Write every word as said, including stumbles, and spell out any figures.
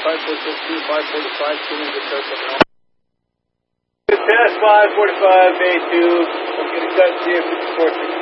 five four six two, five forty-five, two, good test of an Good test, five forty-five, Bay two. We'll get a cut, see if it's four six.